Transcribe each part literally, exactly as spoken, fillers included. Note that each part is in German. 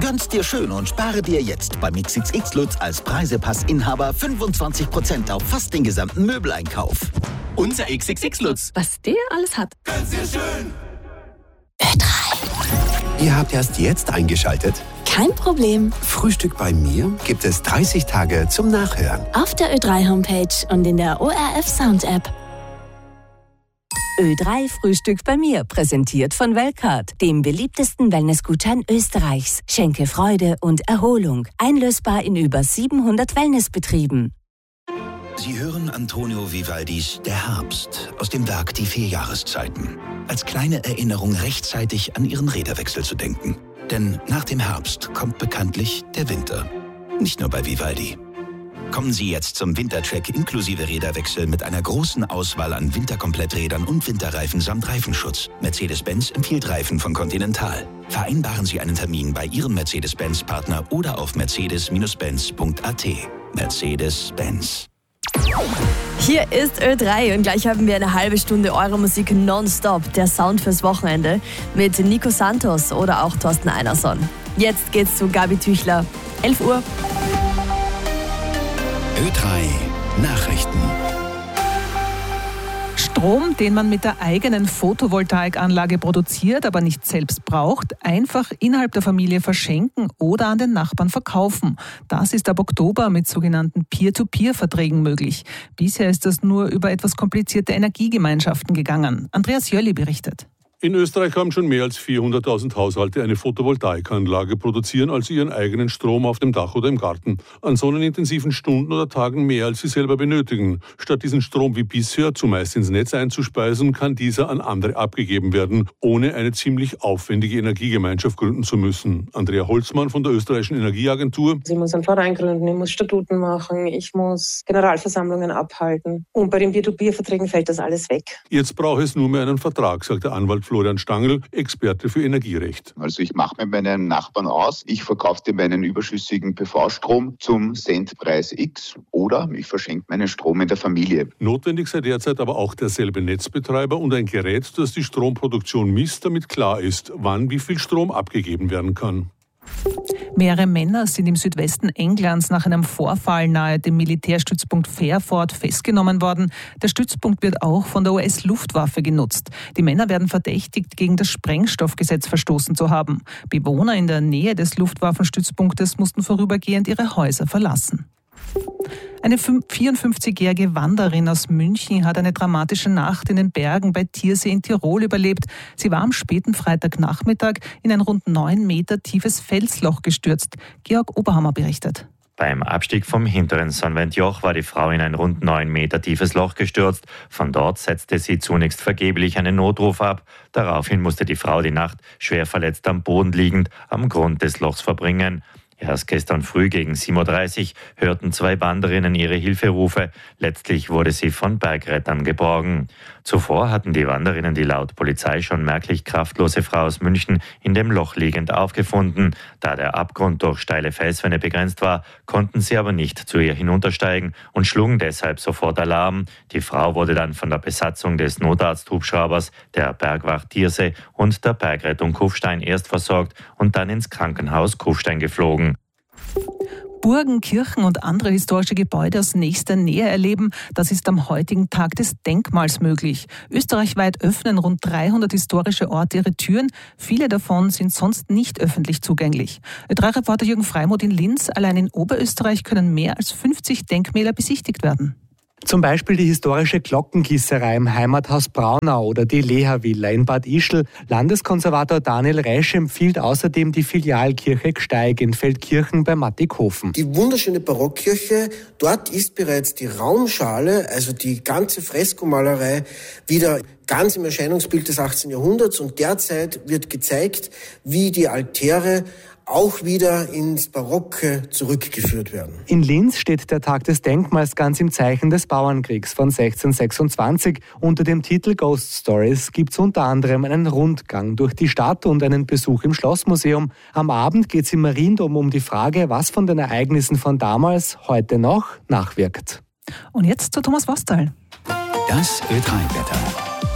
Gönn's dir schön und spare dir jetzt beim X X X Lutz als Preisepassinhaber fünfundzwanzig Prozent auf fast den gesamten Möbeleinkauf. Unser X X X Lutz. Was der alles hat. Gönn's dir schön. Ö drei. Ihr habt erst jetzt eingeschaltet? Kein Problem. Frühstück bei mir gibt es dreißig Tage zum Nachhören. Auf der Ö drei Homepage und in der O R F Sound App. Ö drei Frühstück bei mir, präsentiert von Weltcard, dem beliebtesten Wellnessgutschein Österreichs. Schenke Freude und Erholung. Einlösbar in über siebenhundert Wellnessbetrieben. Sie hören Antonio Vivaldis Der Herbst aus dem Werk Die vier Jahreszeiten. Als kleine Erinnerung rechtzeitig an Ihren Räderwechsel zu denken. Denn nach dem Herbst kommt bekanntlich der Winter. Nicht nur bei Vivaldi. Kommen Sie jetzt zum Wintercheck inklusive Räderwechsel mit einer großen Auswahl an Winterkompletträdern und Winterreifen samt Reifenschutz. Mercedes-Benz empfiehlt Reifen von Continental. Vereinbaren Sie einen Termin bei Ihrem Mercedes-Benz-Partner oder auf mercedes Benz punkt a t. Mercedes-Benz. Hier ist Ö drei und gleich haben wir eine halbe Stunde eure Musik nonstop, der Sound fürs Wochenende mit Nico Santos oder auch Thorsten Einerson. Jetzt geht's zu Gabi Tüchler, elf Uhr. Ö drei Nachrichten. Strom, den man mit der eigenen Photovoltaikanlage produziert, aber nicht selbst braucht, einfach innerhalb der Familie verschenken oder an den Nachbarn verkaufen. Das ist ab Oktober mit sogenannten Peer-to-Peer-Verträgen möglich. Bisher ist das nur über etwas komplizierte Energiegemeinschaften gegangen. Andreas Jölli berichtet. In Österreich haben schon mehr als vierhunderttausend Haushalte eine Photovoltaikanlage, produzieren also ihren eigenen Strom auf dem Dach oder im Garten. An sonnenintensiven Stunden oder Tagen mehr, als sie selber benötigen. Statt diesen Strom wie bisher zumeist ins Netz einzuspeisen, kann dieser an andere abgegeben werden, ohne eine ziemlich aufwendige Energiegemeinschaft gründen zu müssen. Andrea Holzmann von der Österreichischen Energieagentur. Ich muss einen Verein gründen, ich muss Statuten machen, ich muss Generalversammlungen abhalten. Und bei den Peer-to-Peer-Verträgen fällt das alles weg. Jetzt braucht es nur mehr einen Vertrag, sagt der Anwalt Florian Stangl, Experte für Energierecht. Also ich mache mit meinen Nachbarn aus, ich verkaufe dir meinen überschüssigen P V-Strom zum Centpreis X oder ich verschenke meinen Strom in der Familie. Notwendig sei derzeit aber auch derselbe Netzbetreiber und ein Gerät, das die Stromproduktion misst, damit klar ist, wann wie viel Strom abgegeben werden kann. Mehrere Männer sind im Südwesten Englands nach einem Vorfall nahe dem Militärstützpunkt Fairford festgenommen worden. Der Stützpunkt wird auch von der U S-Luftwaffe genutzt. Die Männer werden verdächtigt, gegen das Sprengstoffgesetz verstoßen zu haben. Bewohner in der Nähe des Luftwaffenstützpunktes mussten vorübergehend ihre Häuser verlassen. Eine vierundfünfzigjährige Wanderin aus München hat eine dramatische Nacht in den Bergen bei Tiersee in Tirol überlebt. Sie war am späten Freitagnachmittag in ein rund neun Meter tiefes Felsloch gestürzt. Georg Oberhammer berichtet. Beim Abstieg vom hinteren Sonnwendjoch war die Frau in ein rund neun Meter tiefes Loch gestürzt. Von dort setzte sie zunächst vergeblich einen Notruf ab. Daraufhin musste die Frau die Nacht schwer verletzt am Boden liegend am Grund des Lochs verbringen. Erst gestern früh gegen sieben Uhr dreißig hörten zwei Wanderinnen ihre Hilferufe. Letztlich wurde sie von Bergrettern geborgen. Zuvor hatten die Wanderinnen die laut Polizei schon merklich kraftlose Frau aus München in dem Loch liegend aufgefunden. Da der Abgrund durch steile Felswände begrenzt war, konnten sie aber nicht zu ihr hinuntersteigen und schlugen deshalb sofort Alarm. Die Frau wurde dann von der Besatzung des Notarzthubschraubers, der Bergwacht Tiersee und der Bergrettung Kufstein erst versorgt und dann ins Krankenhaus Kufstein geflogen. Burgen, Kirchen und andere historische Gebäude aus nächster Nähe erleben, das ist am heutigen Tag des Denkmals möglich. Österreichweit öffnen rund dreihundert historische Orte ihre Türen. Viele davon sind sonst nicht öffentlich zugänglich. Ö drei Reporter Jürgen Freimuth in Linz. Allein in Oberösterreich können mehr als fünfzig Denkmäler besichtigt werden. Zum Beispiel die historische Glockengießerei im Heimathaus Braunau oder die Leha-Villa in Bad Ischl. Landeskonservator Daniel Reisch empfiehlt außerdem die Filialkirche Gsteig in Feldkirchen bei Mattighofen. Die wunderschöne Barockkirche, dort ist bereits die Raumschale, also die ganze Freskomalerei, wieder ganz im Erscheinungsbild des achtzehnten Jahrhunderts und derzeit wird gezeigt, wie die Altäre auch wieder ins Barocke zurückgeführt werden. In Linz steht der Tag des Denkmals ganz im Zeichen des Bauernkriegs von sechzehnhundertsechsundzwanzig. Unter dem Titel Ghost Stories gibt es unter anderem einen Rundgang durch die Stadt und einen Besuch im Schlossmuseum. Am Abend geht es im Mariendom um die Frage, was von den Ereignissen von damals heute noch nachwirkt. Und jetzt zu Thomas Wastal. Das Ö drei Wetter.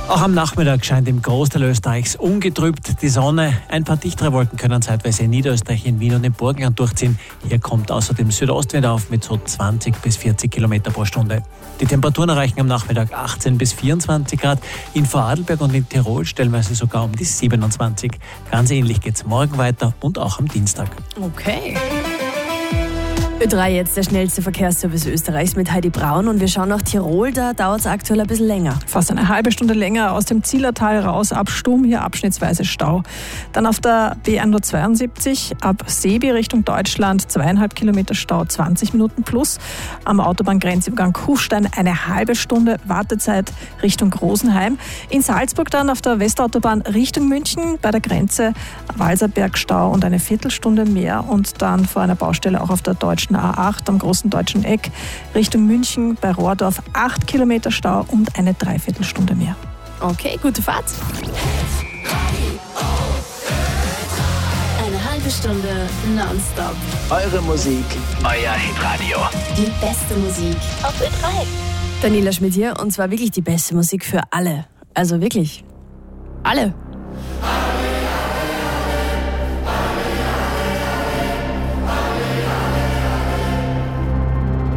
Auch am Nachmittag scheint im Großteil Österreichs ungetrübt die Sonne. Ein paar dichtere Wolken können zeitweise in Niederösterreich, in Wien und im Burgenland durchziehen. Hier kommt außerdem Südostwind auf mit so zwanzig bis vierzig Kilometer pro Stunde. Die Temperaturen erreichen am Nachmittag achtzehn bis vierundzwanzig Grad. In Vorarlberg und in Tirol stellenweise sogar um die siebenundzwanzig. Ganz ähnlich geht es morgen weiter und auch am Dienstag. Okay. Ö drei jetzt der schnellste Verkehrsservice Österreichs mit Heidi Braun und wir schauen nach Tirol, da dauert es aktuell ein bisschen länger. Fast eine halbe Stunde länger aus dem Zillertal raus, ab Stum, hier abschnittsweise Stau. Dann auf der B hundertzweiundsiebzig ab Sebi Richtung Deutschland, zweieinhalb Kilometer Stau, zwanzig Minuten plus. Am Autobahngrenzübergang Kufstein eine halbe Stunde Wartezeit Richtung Rosenheim. In Salzburg dann auf der Westautobahn Richtung München bei der Grenze Walserbergstau und eine Viertelstunde mehr und dann vor einer Baustelle auch auf der deutschen A acht am großen deutschen Eck Richtung München bei Rohrdorf acht Kilometer Stau und eine Dreiviertelstunde mehr. Okay, gute Fahrt. Eine halbe Stunde nonstop. Eure Musik, euer Hitradio. Die beste Musik auf Ö drei. Daniela Schmidt hier und zwar wirklich die beste Musik für alle. Also wirklich. Alle.